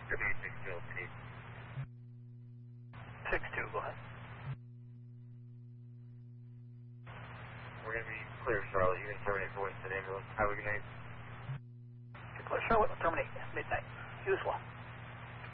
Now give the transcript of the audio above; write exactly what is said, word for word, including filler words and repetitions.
Could be six two, P. six two, go ahead. We're going to be clear, Charlotte. You can terminate for Winston Ambulance. Have a good night. Clear Charlotte, terminate midnight. Use one.